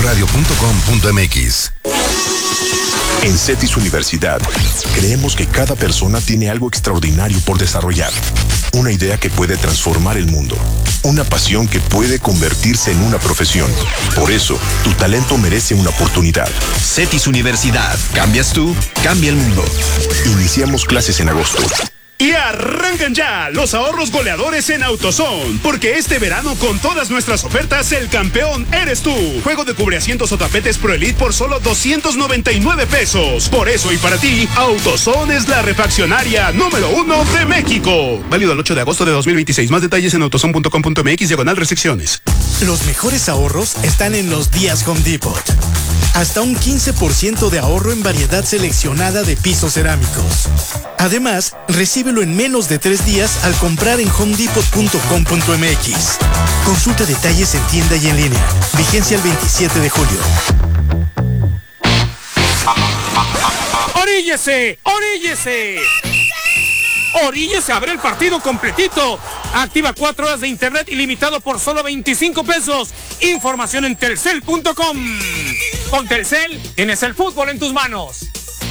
radio.com.mx. En CETIS Universidad, creemos que cada persona tiene algo extraordinario por desarrollar. Una idea que puede transformar el mundo. Una pasión que puede convertirse en una profesión. Por eso, tu talento merece una oportunidad. CETIS Universidad. Cambias tú, cambia el mundo. Iniciamos clases en agosto. Y arrancan ya los ahorros goleadores en AutoZone, porque este verano con todas nuestras ofertas el campeón eres tú. Juego de cubreasientos o tapetes Pro Elite por solo 299 pesos. Por eso y para ti, AutoZone es la refaccionaria número 1 de México. Válido el 8 de agosto de 2026. Más detalles en autozone.com.mx/restricciones. Los mejores ahorros están en los días Home Depot. Hasta un 15% de ahorro en variedad seleccionada de pisos cerámicos. Además, recíbelo en menos de 3 días al comprar en homedepot.com.mx. Consulta detalles en tienda y en línea. Vigencia el 27 de julio. ¡Oríllese! ¡Oríllese! Oríllese, abre el partido completito. Activa 4 horas de internet ilimitado por solo 25 pesos. Información en telcel.com. Con Telcel tienes el fútbol en tus manos.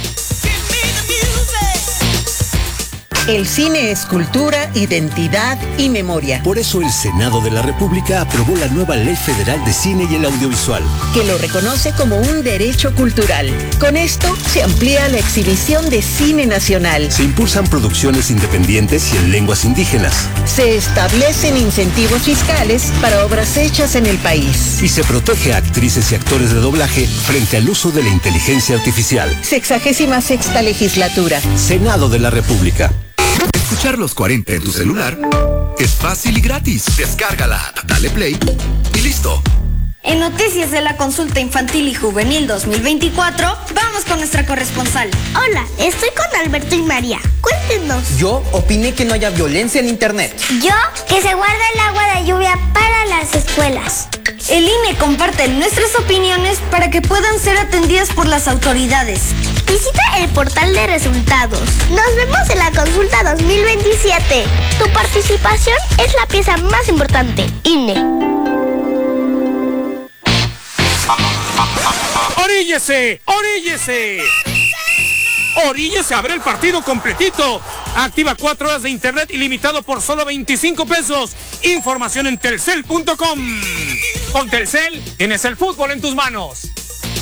El cine es cultura, identidad y memoria. Por eso el Senado de la República aprobó la nueva Ley Federal de Cine y el Audiovisual, que lo reconoce como un derecho cultural. Con esto se amplía la exhibición de cine nacional. Se impulsan producciones independientes y en lenguas indígenas. Se establecen incentivos fiscales para obras hechas en el país. Y se protege a actrices y actores de doblaje frente al uso de la inteligencia artificial. 66ª legislatura. Senado de la República. Escuchar los 40 en tu celular es fácil y gratis. Descarga la app, dale play y listo. En Noticias de la Consulta Infantil y Juvenil 2024, vamos con nuestra corresponsal. Hola, estoy con Alberto y María. Cuéntenos. Yo opiné que no haya violencia en internet. Yo, que se guarda el agua de lluvia para las escuelas. El INE comparte nuestras opiniones para que puedan ser atendidas por las autoridades. Visita el portal de resultados. Nos vemos en la consulta 2027. Tu participación es la pieza más importante. INE. ¡Oríllese! ¡Oríllese! ¡Oríllese! Abre el partido completito. Activa 4 horas de internet ilimitado por solo 25 pesos. Información en telcel.com. Con Telcel tienes el fútbol en tus manos.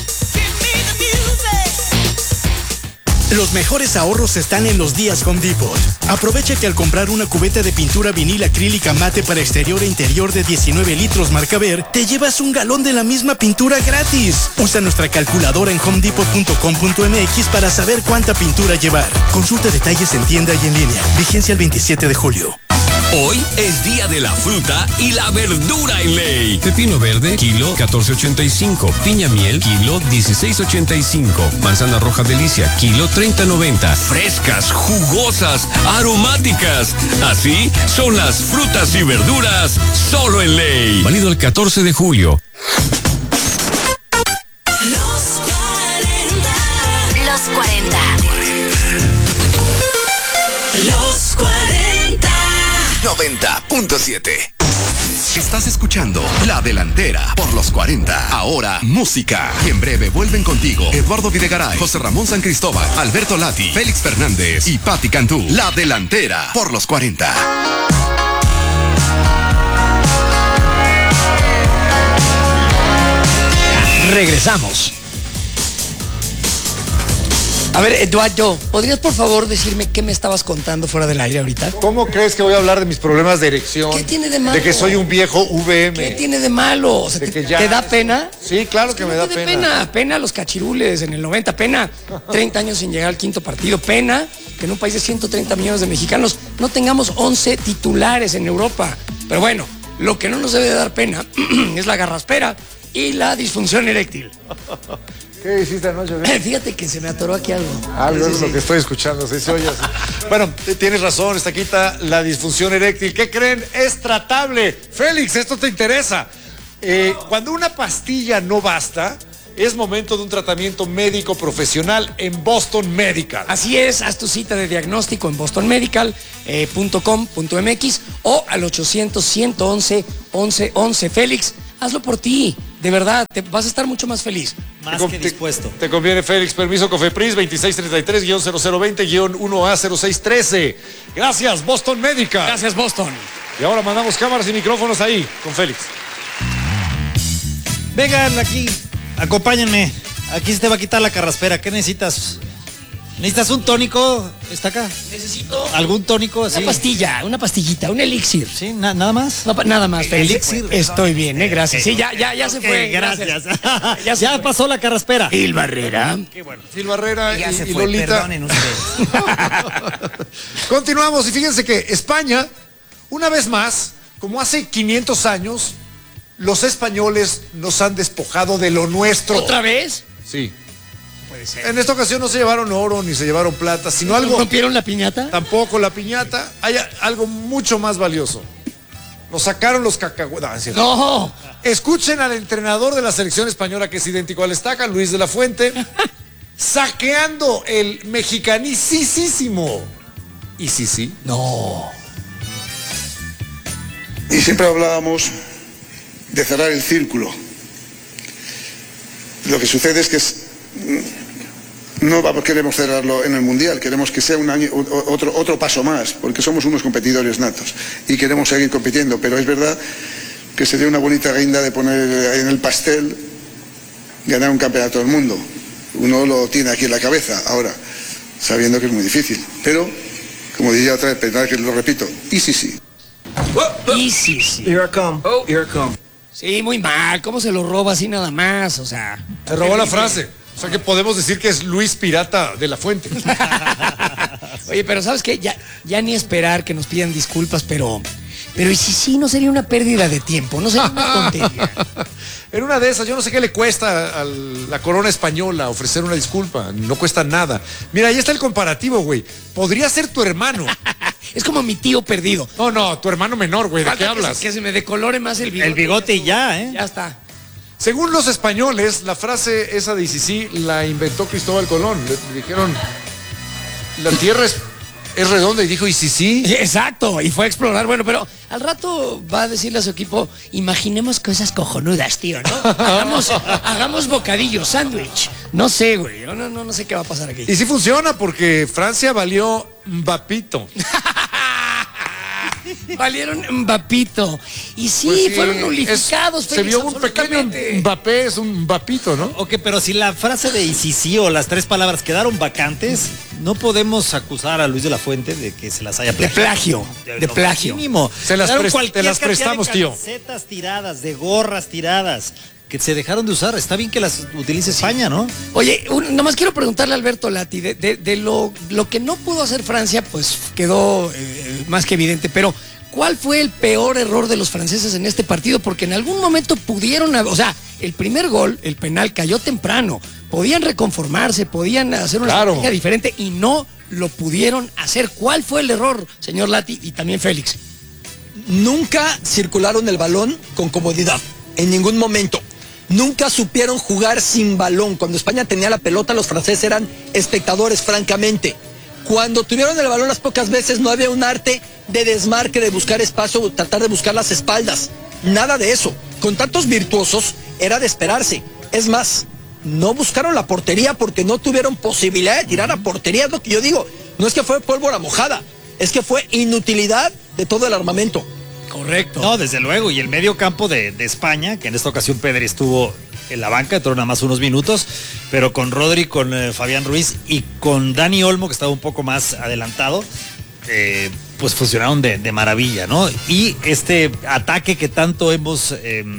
Los mejores ahorros están en los días Home Depot. Aprovecha que al comprar una cubeta de pintura vinil acrílica mate para exterior e interior de 19 litros marca Ver, te llevas un galón de la misma pintura gratis. Usa nuestra calculadora en homedepot.com.mx para saber cuánta pintura llevar. Consulta detalles en tienda y en línea. Vigencia el 27 de julio. Hoy es día de la fruta y la verdura en ley. Pepino verde, kilo 14.85. Piña miel, kilo 16.85. Manzana roja delicia, kilo 30.90. Frescas, jugosas, aromáticas. Así son las frutas y verduras solo en ley. Válido el 14 de julio. Los 40. Los 40. 90.7. Estás escuchando La Delantera por los 40. Ahora, música. Y en breve vuelven contigo Eduardo Videgaray, José Ramón San Cristóbal, Alberto Lati, Félix Fernández y Patti Cantú. La Delantera por los 40. Regresamos. A ver, Eduardo, ¿podrías por favor decirme qué me estabas contando fuera del aire ahorita? ¿Cómo crees que voy a hablar de mis problemas de erección? ¿Qué tiene de malo? De que soy un viejo VM. ¿Qué tiene de malo? O sea, ¿te da pena? Sí, claro que me da pena. Pena los cachirules en el 90, pena 30 años sin llegar al quinto partido, pena que en un país de 130 millones de mexicanos no tengamos 11 titulares en Europa. Pero bueno, lo que no nos debe de dar pena es la garraspera y la disfunción eréctil. ¿Qué hiciste anoche? Fíjate que se me atoró aquí algo. Algo es lo que estoy escuchando, se oye así. Bueno, tienes razón, está quita la disfunción eréctil. ¿Qué creen? Es tratable. Félix, esto te interesa. Cuando una pastilla no basta, es momento de un tratamiento médico profesional en Boston Medical. Así es, haz tu cita de diagnóstico en bostonmedical.com.mx o al 800-111-1111. Félix, hazlo por ti. De verdad, te vas a estar mucho más feliz. Más que dispuesto. Te conviene, Félix. Permiso Cofepris 2633-0020-1A0613. Gracias, Boston Médica. Gracias, Boston. Y ahora mandamos cámaras y micrófonos ahí con Félix. Vengan aquí, acompáñenme. Aquí se te va a quitar la carraspera. ¿Qué necesitas? ¿Necesitas un tónico? ¿Está acá? Necesito algún tónico así. Una pastillita, un elixir. Sí, nada más. No, nada más. Elixir. Estoy bien, gracias. Sí, ya se fue. Gracias. Ya pasó la carraspera. Phil Barrera. Qué bueno. Phil Barrera ya se y fue, Lolita. perdonen ustedes. Continuamos y fíjense que España, una vez más, como hace 500 años, los españoles nos han despojado de lo nuestro. ¿Otra vez? Sí. En esta ocasión no se llevaron oro ni se llevaron plata, sino algo. ¿Rompieron la piñata? Tampoco la piñata. Hay algo mucho más valioso. Nos sacaron los cacahuetes. No. Escuchen al entrenador de la selección española, que es idéntico al Estaca, Luis de la Fuente, saqueando el mexicanicísimo. ¿Y sí? No. Y siempre hablábamos de cerrar el círculo. Lo que sucede es que no queremos cerrarlo en el Mundial, queremos que sea un año, otro paso más, porque somos unos competidores natos y queremos seguir compitiendo, pero es verdad que sería una bonita guinda de poner en el pastel ganar un campeonato del mundo. Uno lo tiene aquí en la cabeza ahora, sabiendo que es muy difícil, pero como diría otra vez, pensad que lo repito, y sí. Y sí. Here I come. Oh, here I come. Sí, muy mal. ¿Cómo se lo roba así nada más? O sea. Se robó la frase. O sea que podemos decir que es Luis Pirata de la Fuente. Oye, pero ¿sabes qué? Ya ni esperar que nos pidan disculpas, pero y si no sería una pérdida de tiempo, no sería una tontería. En una de esas, yo no sé qué le cuesta a la corona española ofrecer una disculpa, no cuesta nada. Mira, ahí está el comparativo, güey. Podría ser tu hermano. Es como mi tío perdido. No, tu hermano menor, güey. ¿De qué hablas? Que se me decolore más el bigote. El bigote y ya, ¿eh? Ya está. Según los españoles, la frase esa de sí la inventó Cristóbal Colón. Le dijeron, la tierra es redonda, y dijo, ¿y sí? Exacto, y fue a explorar. Bueno, pero al rato va a decirle a su equipo, imaginemos cosas cojonudas, tío, ¿no? Hagamos bocadillo, sándwich. No sé, güey, no sé qué va a pasar aquí. Y sí funciona, porque Francia valió Mbappito. Valieron Mbappito. Y sí, fueron nulificados. Se vio un pequeño Mbappé, es un Mbappito, ¿no? Ok, pero si la frase de y sí o las tres palabras quedaron vacantes, no podemos acusar a Luis de la Fuente de que se las haya plagiado. De plagio. Mínimo. Te las prestamos, tío. De camisetas tiradas, de gorras tiradas, que se dejaron de usar. Está bien que las utilice España, ¿no? Oye, nomás quiero preguntarle a Alberto Lati, de lo que no pudo hacer Francia, pues quedó más que evidente, pero ¿cuál fue el peor error de los franceses en este partido? Porque en algún momento pudieron, o sea, el primer gol, el penal, cayó temprano, podían reconformarse, podían hacer una estrategia diferente y no lo pudieron hacer. ¿Cuál fue el error, señor Lati y también Félix? Nunca circularon el balón con comodidad, en ningún momento. Nunca supieron jugar sin balón. Cuando España tenía la pelota, los franceses eran espectadores, francamente. Cuando tuvieron el balón las pocas veces, no había un arte de desmarque, de buscar espacio, tratar de buscar las espaldas. Nada de eso. Con tantos virtuosos, era de esperarse. Es más, no buscaron la portería porque no tuvieron posibilidad de tirar a portería. Es lo que yo digo. No es que fue pólvora mojada, es que fue inutilidad de todo el armamento. Correcto. No, desde luego. Y el medio campo de España, que en esta ocasión Pedri estuvo en la banca, entró nada más unos minutos, pero con Rodri, con Fabián Ruiz y con Dani Olmo, que estaba un poco más adelantado, pues funcionaron de maravilla, ¿no? Y este ataque que tanto hemos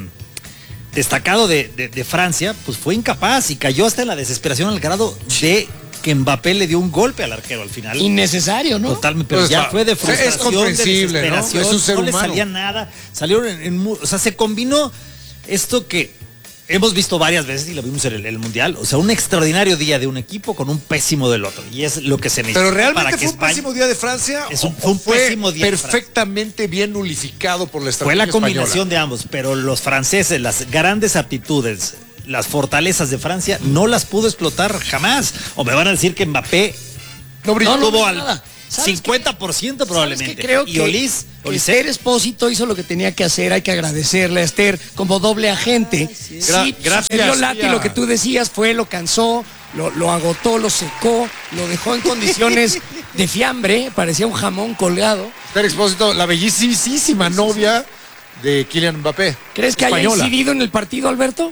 destacado de Francia, pues fue incapaz y cayó hasta en la desesperación al grado de que Mbappé le dio un golpe al arquero al final. Innecesario, ¿no? Totalmente, pero pues ya fue de frustración, es comprensible, de desesperación, ¿no? Es un ser no humano. le salía nada, salieron o sea, se combinó esto que hemos visto varias veces y lo vimos en el Mundial, o sea, un extraordinario día de un equipo con un pésimo del otro, y es lo que se necesita. Pero realmente para que fue un España, pésimo día de Francia. fue un pésimo día perfectamente bien nulificado por la estrategia española. Fue la combinación española de ambos, pero los franceses, las grandes aptitudes, las fortalezas de Francia, no las pudo explotar jamás. O me van a decir que Mbappé no brilló, tuvo 50% probablemente. Que creo que Esther Espósito hizo lo que tenía que hacer, hay que agradecerle a Esther como doble agente. Gracias. Lati, lo que tú decías lo cansó, lo agotó, lo secó, lo dejó en condiciones de fiambre, parecía un jamón colgado. Esther Espósito, la bellísima novia de Kylian Mbappé. ¿Crees que haya incidido en el partido, Alberto?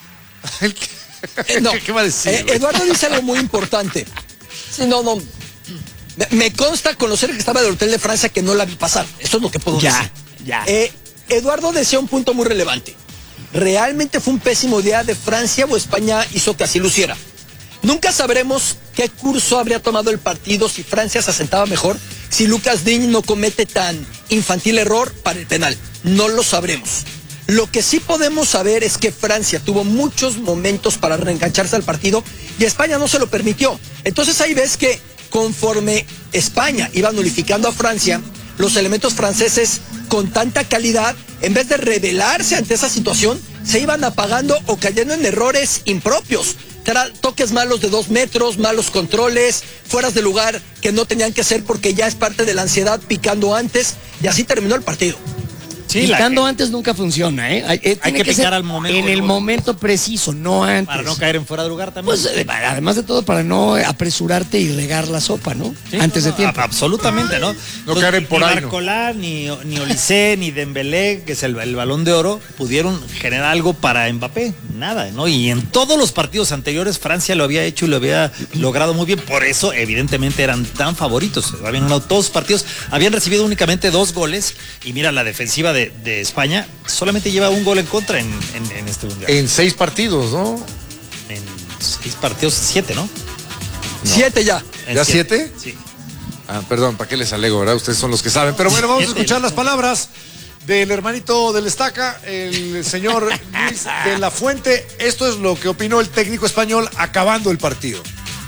No. ¿Qué va a decir? Eduardo dice algo muy importante. Sí, no. Me consta conocer que estaba del Hotel de Francia que no la vi pasar. Eso es lo que puedo decir. Eduardo decía un punto muy relevante. ¿Realmente fue un pésimo día de Francia o España hizo que así luciera? Nunca sabremos qué curso habría tomado el partido si Francia se asentaba mejor, si Lucas Digne no comete tan infantil error para el penal. No lo sabremos. Lo que sí podemos saber es que Francia tuvo muchos momentos para reengancharse al partido y España no se lo permitió. Entonces ahí ves que conforme España iba nulificando a Francia, los elementos franceses con tanta calidad, en vez de rebelarse ante esa situación, se iban apagando o cayendo en errores impropios. Toques malos de 2 metros, malos controles, fueras de lugar que no tenían que ser porque ya es parte de la ansiedad, picando antes, y así terminó el partido. Sí, picando antes nunca funciona, hay que picar al momento. En el momento preciso, no antes. Para no caer en fuera de lugar también. Pues, además de todo, para no apresurarte y regar la sopa, ¿no? Sí, antes de tiempo. Absolutamente, ¿no? No caer en por ahí. Ni Barcola, ni Olise, ni Dembélé, que es el Balón de Oro, pudieron generar algo para Mbappé. Nada, ¿no? Y en todos los partidos anteriores Francia lo había hecho y lo había logrado muy bien. Por eso, evidentemente, eran tan favoritos. Habían ganado todos los partidos, habían recibido únicamente 2 goles. Y mira, la defensiva de España solamente lleva 1 gol en contra en este mundial. En 6 partidos, ¿no? En 6 partidos, 7, ¿no? 7 ya. ¿Ya 7? Sí. Perdón, ¿para qué les alego, verdad? Ustedes son los que saben. Pero bueno, vamos a escuchar las palabras del hermanito del Estaca, el señor Luis de la Fuente. Esto es lo que opinó el técnico español acabando el partido.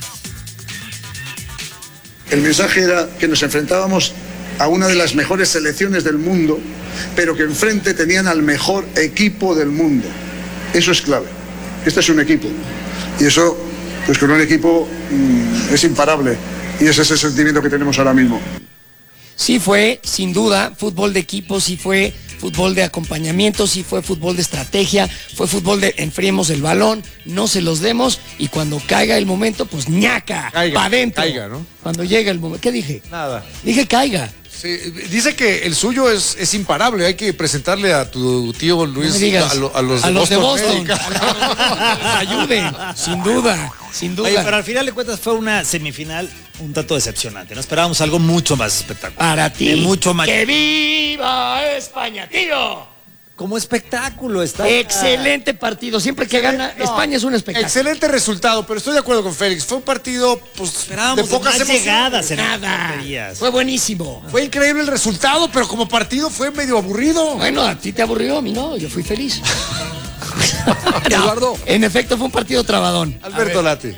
El mensaje era que nos enfrentábamos a una de las mejores selecciones del mundo, pero que enfrente tenían al mejor equipo del mundo. Eso es clave. Este es un equipo. Y eso, pues con un equipo es imparable. Y ese es el sentimiento que tenemos ahora mismo. Sí fue, sin duda, fútbol de equipo, sí fue fútbol de acompañamiento, sí fue fútbol de estrategia, fue fútbol de enfriemos el balón, no se los demos y cuando caiga el momento, pues ñaca, para adentro. Caiga, ¿no? Cuando llegue el momento. ¿Qué dije? Nada. Dije caiga. Sí, dice que el suyo es imparable. Hay que presentarle a tu tío Luis no a los de Boston. Ayuden, sin duda. Oye, pero al final de cuentas fue una semifinal un tanto decepcionante. No esperábamos algo mucho más espectacular. Para ti. Mucho más. ¡Que viva España, tío! Como espectáculo está. Excelente partido. Siempre que gana España es un espectáculo. Excelente resultado, pero estoy de acuerdo con Félix. Fue un partido, pues, de pocas llegadas. Nada. Fue buenísimo. Fue increíble el resultado, pero como partido fue medio aburrido. Bueno, a ti te aburrió, a mí no. Yo fui feliz. Eduardo. En efecto, fue un partido trabadón. Alberto Lati.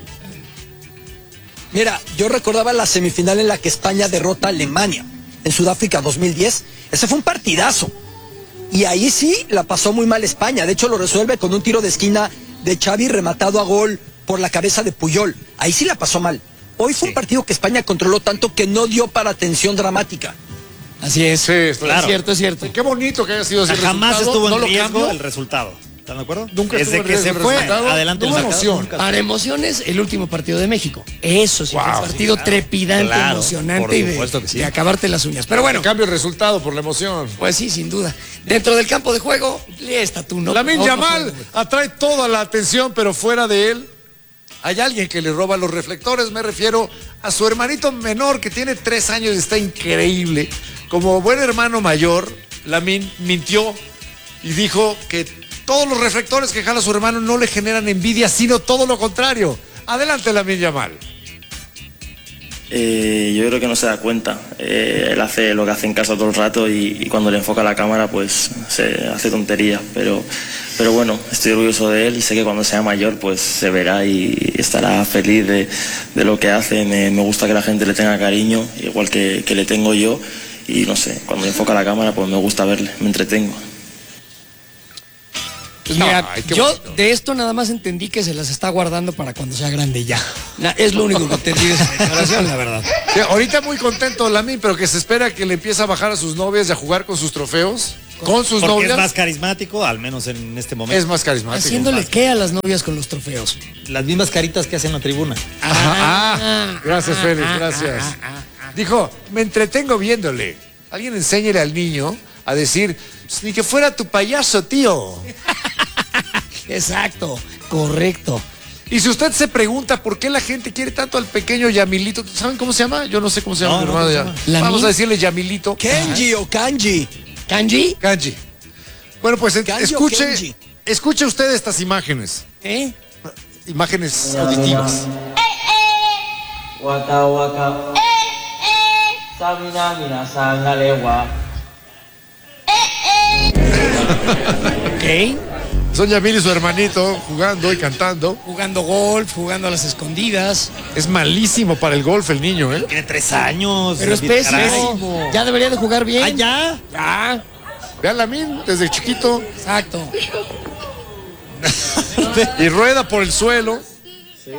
Mira, yo recordaba la semifinal en la que España derrota a Alemania en Sudáfrica 2010. Ese fue un partidazo. Y ahí sí la pasó muy mal España. De hecho, lo resuelve con un tiro de esquina de Xavi rematado a gol por la cabeza de Puyol. Ahí sí la pasó mal. Hoy fue un partido que España controló tanto que no dio para tensión dramática. Así es. Sí, claro. Es cierto. Qué bonito que haya sido ese Jamás resultado. estuvo en riesgo el resultado. ¿Están de acuerdo? Nunca desde que se fue adelante el emoción. Para emociones, el último partido de México. Eso sí, fue un partido trepidante, emocionante y de acabarte las uñas. Pero bueno. En cambio el resultado por la emoción. Pues sí, sin duda. Dentro del campo de juego, está tú, ¿no? Lamine Yamal atrae toda la atención, pero fuera de él hay alguien que le roba los reflectores. Me refiero a su hermanito menor que tiene 3 años y está increíble. Como buen hermano mayor, Lamine mintió y dijo que todos los reflectores que jala su hermano no le generan envidia, sino todo lo contrario. Adelante, Lamine Yamal. Yo creo que no se da cuenta. Él hace lo que hace en casa todo el rato y cuando le enfoca la cámara pues se hace tonterías. Pero bueno, estoy orgulloso de él y sé que cuando sea mayor pues se verá y estará feliz de lo que hace. Me gusta que la gente le tenga cariño, igual que le tengo yo. Y no sé, cuando le enfoca la cámara pues me gusta verle, me entretengo. Pues mira, yo de esto nada más entendí que se las está guardando para cuando sea grande ya. Es lo único que entendí de esa declaración, la verdad. Sí, ahorita muy contento Lamine, pero que se espera que le empiece a bajar a sus novias y a jugar con sus trofeos. Con sus Porque novias. es más carismático, al menos en este momento. Es más carismático. ¿Haciéndole qué a las novias con los trofeos? Las mismas caritas que hacen en la tribuna. Gracias, Félix, gracias. Dijo, me entretengo viéndole. Alguien enséñele al niño a decir, pues, ni que fuera tu payaso, tío. Exacto, correcto. Y si usted se pregunta por qué la gente quiere tanto al pequeño Yamilito, ¿saben cómo se llama? Yo no sé cómo se llama mi hermano ya. Vamos a decirle Yamilito. Kenji o Kanji. ¿Kanji? Kanji. Bueno, pues Kanji escuche usted estas imágenes. Imágenes auditivas. Waka waka. Samina mina sangalewa. ¿Qué? Son Yamil y su hermanito jugando y cantando. Jugando golf, jugando a las escondidas. Es malísimo para el golf el niño, ¿eh? Tiene 3 años. Pero es pésimo. Ya debería de jugar bien. ¿Ah, ya? Ya. Vean Lamine desde chiquito. Exacto. Y rueda por el suelo. Sí.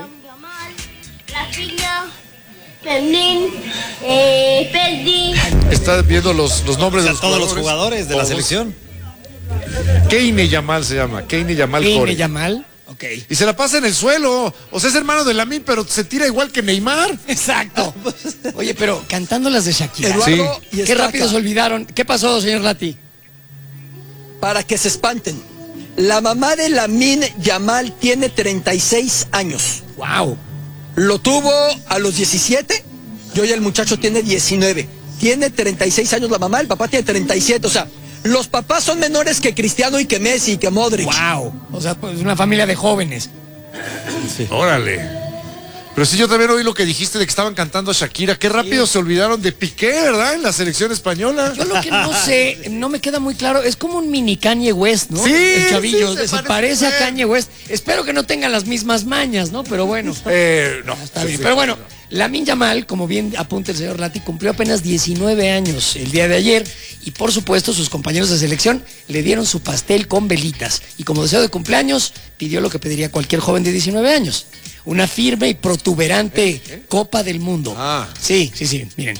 Perdi. Está viendo los nombres de los todos jugadores. los jugadores de la selección. Keine Yamal se llama. Keine Yamal Keine Core. Yamal. Ok. Y se la pasa en el suelo. O sea, es hermano de Lamine, pero se tira igual que Neymar. Exacto. Oye, pero cantando las de Shakira. Eduardo y Qué Estaca. rápido se olvidaron. ¿Qué pasó, señor Lati? Para que se espanten. La mamá de Lamine Yamal tiene 36 años. Wow. Lo tuvo a los 17 y hoy el muchacho tiene 19. Tiene 36 años la mamá, el papá tiene 37. O sea, los papás son menores que Cristiano y que Messi y que Modric. Wow. O sea, pues una familia de jóvenes. Sí. Órale. Pero sí, yo también oí lo que dijiste de que estaban cantando a Shakira. Qué rápido se olvidaron de Piqué, ¿verdad? En la selección española. Yo lo que no sé, no me queda muy claro, es como un mini Kanye West, ¿no? Sí, el chavillo, sí, se parece a Kanye West. Espero que no tengan las mismas mañas, ¿no? Pero bueno. No. Está bien. Pero bueno, Lamine Yamal, como bien apunta el señor Lati, cumplió apenas 19 años el día de ayer y por supuesto sus compañeros de selección le dieron su pastel con velitas y como deseo de cumpleaños pidió lo que pediría cualquier joven de 19 años. Una firme y protuberante Copa del Mundo. Sí, miren.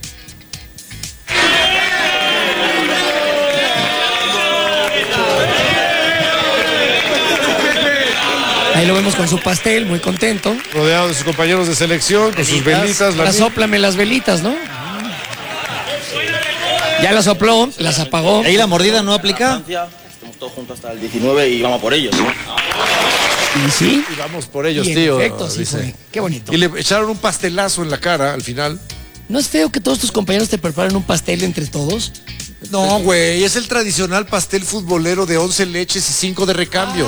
Ahí lo vemos con su pastel, muy contento. Rodeado de sus compañeros de selección, con sus velitas. Ahora sóplame las velitas, ¿no? Ya las sopló, las apagó. Ahí la mordida no aplica. Estamos todos juntos hasta el 19 y vamos por ellos. Y sí. Y vamos por ellos, y en tío. efecto, sí fue. Qué bonito. Y le echaron un pastelazo en la cara al final. ¿No es feo que todos tus compañeros te preparen un pastel entre todos? No, güey, es el tradicional pastel futbolero de 11 leches y 5 de recambio.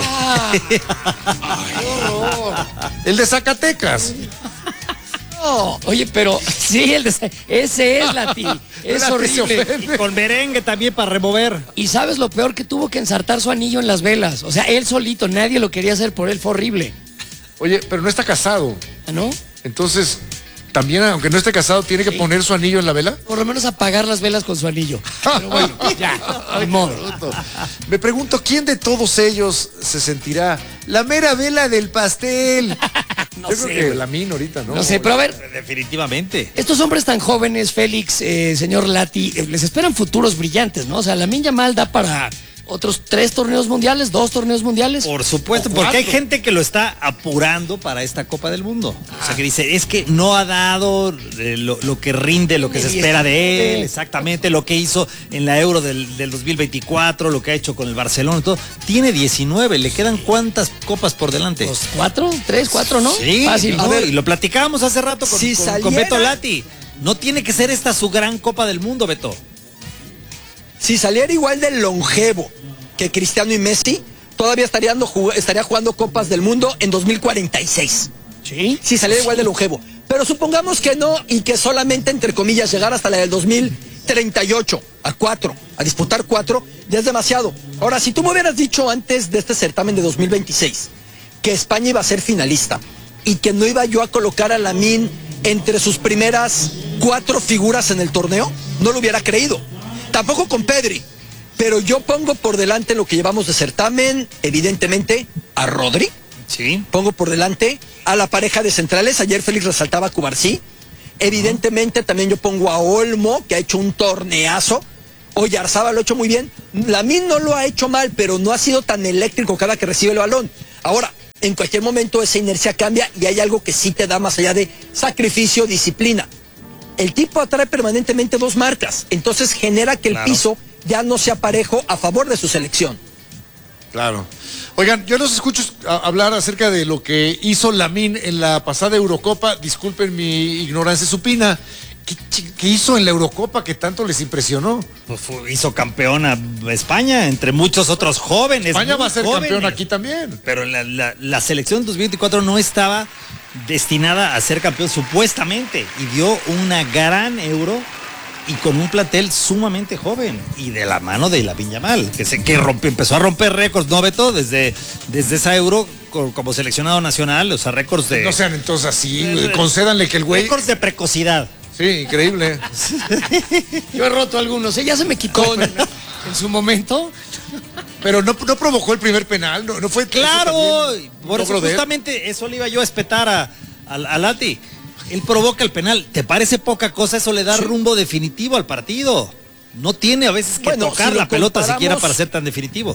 El de Zacatecas. No, oye, pero sí, ese es Lati. Es horrible. Y con merengue también para remover. Y sabes lo peor, que tuvo que ensartar su anillo en las velas. O sea, él solito, nadie lo quería hacer por él, fue horrible. Oye, pero no está casado. ¿Ah, no? Entonces, también, aunque no esté casado, tiene que poner su anillo en la vela. Por lo menos apagar las velas con su anillo. Pero bueno, ya, de modo. Me pregunto, ¿quién de todos ellos se sentirá la mera vela del pastel? No Yo sé, creo que Lamine ahorita, ¿no? No sé, pero a ver. Definitivamente. Estos hombres tan jóvenes, Félix, señor Lati, les esperan futuros brillantes, ¿no? O sea, Lamine Yamal da para otros 3 torneos mundiales, 2 torneos mundiales. Por supuesto, porque hay gente que lo está apurando para esta Copa del Mundo. O sea, que dice, es que no ha dado lo que rinde, lo que se espera de él, exactamente, lo que hizo en la Euro del 2024, lo que ha hecho con el Barcelona y todo. Tiene 19, ¿le quedan cuántas copas por delante? Pues 4, 3, 4, ¿no? Sí, fácil. A ver, y lo platicábamos hace rato con Beto Lati. No tiene que ser esta su gran Copa del Mundo, Beto. Si saliera igual de longevo que Cristiano y Messi, todavía estaría jugando Copas del Mundo en 2046. ¿Sí? Si saliera igual de longevo. Pero supongamos que no y que solamente, entre comillas, llegar hasta la del 2038, a disputar 4, ya es demasiado. Ahora, si tú me hubieras dicho antes de este certamen de 2026 que España iba a ser finalista y que no iba yo a colocar a Lamine entre sus primeras 4 figuras en el torneo, no lo hubiera creído. Tampoco con Pedri Pero yo pongo por delante lo que llevamos de certamen, evidentemente, a Rodri. Sí. Pongo por delante a la pareja de centrales. Ayer Félix resaltaba a Cubarsí. Evidentemente también yo pongo a Olmo, que ha hecho un torneazo. Oyarzábal lo ha hecho muy bien. Lamine no lo ha hecho mal, pero no ha sido tan eléctrico cada que recibe el balón. Ahora, en cualquier momento esa inercia cambia y hay algo que sí te da más allá de sacrificio, disciplina. El tipo atrae permanentemente 2 marcas, entonces genera que el piso ya no sea parejo a favor de su selección. Claro. Oigan, yo los escucho hablar acerca de lo que hizo Lamine en la pasada Eurocopa. Disculpen mi ignorancia supina. ¿Qué hizo en la Eurocopa que tanto les impresionó? Pues hizo campeón a España, entre muchos otros jóvenes. España va a ser jóvenes. campeón aquí también. Pero la selección 2024 no estaba destinada a ser campeón supuestamente. Y dio una gran Euro y con un plantel sumamente joven. Y de la mano de Lamine Yamal, que empezó a romper récords, ¿no, Beto? Desde esa Euro como seleccionado nacional, o sea, récords de... No sean entonces así, concédanle que el güey... Récords de precocidad. Sí, increíble. Yo he roto algunos, ya se me quitó en su momento. Pero no provocó el primer penal, no fue... Claro, por eso justamente eso le iba yo a espetar a Lati. Él provoca el penal. ¿Te parece poca cosa? Eso le da rumbo definitivo al partido. No tiene a veces que tocar la pelota siquiera para ser tan definitivo.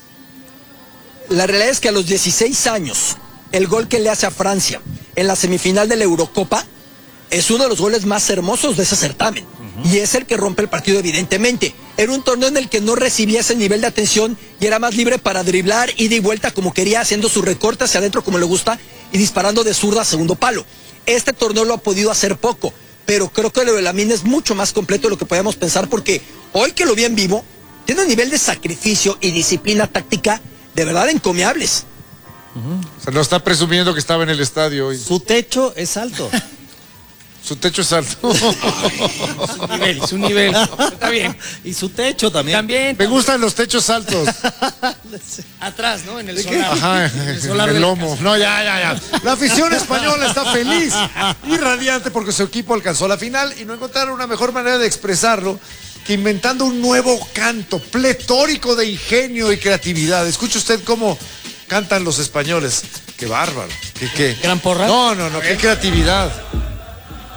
La realidad es que a los 16 años, el gol que le hace a Francia en la semifinal de la Eurocopa es uno de los goles más hermosos de ese certamen. Y es el que rompe el partido, evidentemente. Era un torneo en el que no recibía ese nivel de atención y era más libre para driblar, ida y vuelta como quería, haciendo su recorte hacia adentro como le gusta y disparando de zurda a segundo palo. Este torneo lo ha podido hacer poco, pero creo que lo de Lamine es mucho más completo de lo que podíamos pensar, porque hoy que lo vi en vivo, tiene un nivel de sacrificio y disciplina táctica de verdad encomiables. O sea, no está presumiendo que estaba en el estadio hoy. Su techo es alto. Su techo es alto. Su nivel. Está bien. Y su techo también. Me gustan los techos altos. Atrás, ¿no? En el solar. Ajá, en el lomo. No, ya. La afición española está feliz y radiante porque su equipo alcanzó la final y no encontraron una mejor manera de expresarlo que inventando un nuevo canto pletórico de ingenio y creatividad. Escuche usted cómo cantan los españoles. Qué bárbaro. ¿Qué? ¿Gran porra? No, qué creatividad.